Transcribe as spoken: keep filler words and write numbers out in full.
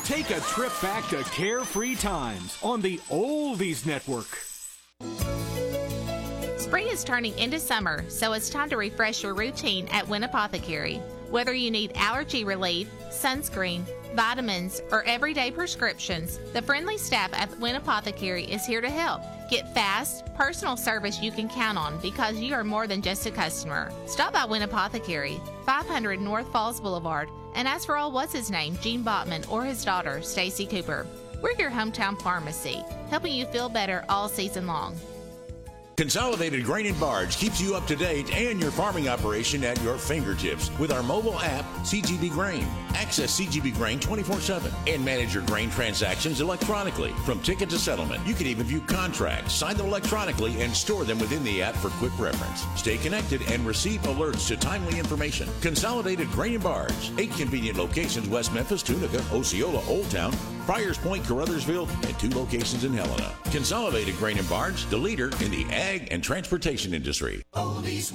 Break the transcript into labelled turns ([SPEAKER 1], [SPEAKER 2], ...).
[SPEAKER 1] Take a trip back to carefree times on the Oldies Network.
[SPEAKER 2] Spring is turning into summer, so it's time to refresh your routine at Wynn Apothecary. Whether you need allergy relief, sunscreen, vitamins, or everyday prescriptions, the friendly staff at Wynn Apothecary is here to help. Get fast, personal service you can count on because you are more than just a customer. Stop by Wynn Apothecary, five hundred North Falls Boulevard, and ask for old what's-his-name, Gene Botman, or his daughter, Stacy Cooper. We're your hometown pharmacy, helping you feel better all season long.
[SPEAKER 3] Consolidated Grain and Barge keeps you up to date and your farming operation at your fingertips with our mobile app, C G B Grain. Access C G B Grain twenty-four seven and manage your grain transactions electronically. From ticket to settlement, you can even view contracts, sign them electronically, and store them within the app for quick reference. Stay connected and receive alerts to timely information. Consolidated Grain and Barge. Eight convenient locations: West Memphis, Tunica, Osceola, Old Town, Friars Point, Carruthersville, and two locations in Helena. Consolidated Grain and Barge, the leader in the ag and transportation industry.
[SPEAKER 4] Oldies